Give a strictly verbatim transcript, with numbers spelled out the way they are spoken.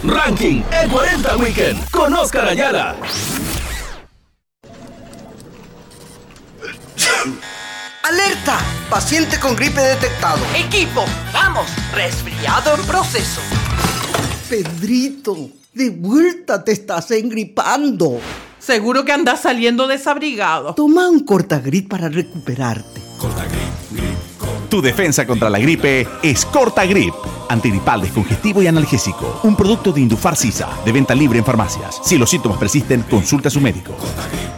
Ranking E cuarenta Weekend con Oscar Ayala. ¡Alerta! Paciente con gripe detectado. Equipo, vamos, resfriado en proceso. Pedrito, de vuelta te estás engripando. Seguro que andas saliendo desabrigado. Toma un Cortagrip para recuperarte. Cortagrip, grip, Cortagrip. Tu defensa contra la gripe es Cortagrip. Antigripal, descongestivo y analgésico. Un producto de Indufar Sisa, de venta libre en farmacias. Si los síntomas persisten, consulta a su médico. Cortagrip.